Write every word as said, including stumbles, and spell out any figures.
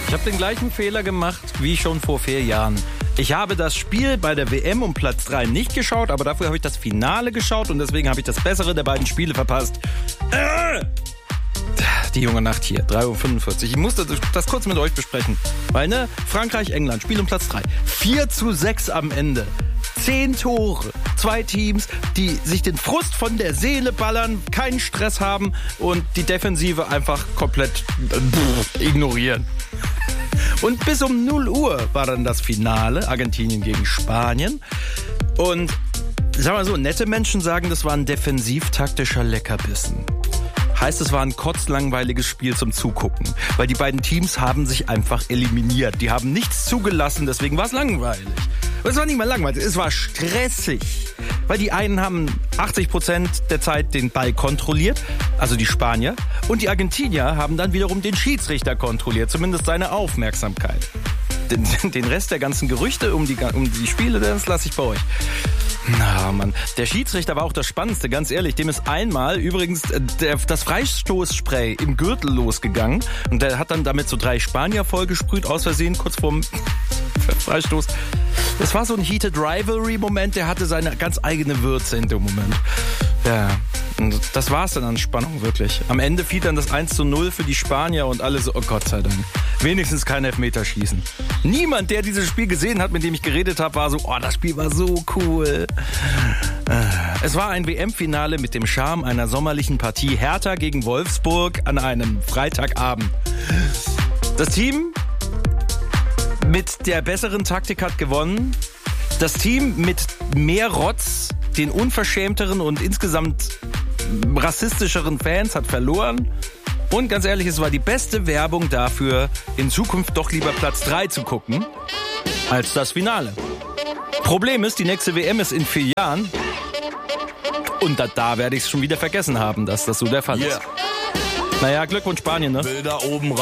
Ich habe den gleichen Fehler gemacht wie schon vor vier Jahren. Ich habe das Spiel bei der W M um Platz drei nicht geschaut, aber dafür habe ich das Finale geschaut und deswegen habe ich das bessere der beiden Spiele verpasst. Äh! Die junge Nacht hier, drei Uhr fünfundvierzig. Ich musste das kurz mit euch besprechen. Weil, ne, Frankreich, England, Spiel um Platz drei. vier zu sechs am Ende. Zehn Tore. Zwei Teams, die sich den Frust von der Seele ballern, keinen Stress haben und die Defensive einfach komplett äh, ignorieren. Und bis um null Uhr war dann das Finale, Argentinien gegen Spanien. Und sag mal so, nette Menschen sagen, das war ein defensiv-taktischer Leckerbissen. Heißt, es war ein kotzlangweiliges Spiel zum Zugucken, weil die beiden Teams haben sich einfach eliminiert. Die haben nichts zugelassen, deswegen war es langweilig. Und es war nicht mal langweilig, es war stressig. Weil die einen haben achtzig Prozent der Zeit den Ball kontrolliert, also die Spanier. Und die Argentinier haben dann wiederum den Schiedsrichter kontrolliert, zumindest seine Aufmerksamkeit. Den, den Rest der ganzen Gerüchte um die, um die Spiele, das lasse ich bei euch. Na, Mann. Der Schiedsrichter war auch das Spannendste, ganz ehrlich. Dem ist einmal übrigens der, das Freistoßspray im Gürtel losgegangen. Und der hat dann damit so drei Spanier vollgesprüht, aus Versehen, kurz vorm Freistoß. Das war so ein Heated Rivalry-Moment, der hatte seine ganz eigene Würze in dem Moment. Ja, und das war's dann an Spannung, wirklich. Am Ende fiel dann das eins zu null für die Spanier und alle so, oh Gott sei Dank, wenigstens kein Elfmeterschießen. Niemand, der dieses Spiel gesehen hat, mit dem ich geredet habe, war so, oh, das Spiel war so cool. Es war ein W M-Finale mit dem Charme einer sommerlichen Partie Hertha gegen Wolfsburg an einem Freitagabend. Das Team mit der besseren Taktik hat gewonnen. Das Team mit mehr Rotz, den unverschämteren und insgesamt rassistischeren Fans hat verloren. Und ganz ehrlich, es war die beste Werbung dafür, in Zukunft doch lieber Platz drei zu gucken, als das Finale. Problem ist, die nächste W M ist in vier Jahren. Und da, da werde ich es schon wieder vergessen haben, dass das so der Fall yeah. ist. Naja, Glückwunsch Spanien, ne? Will da oben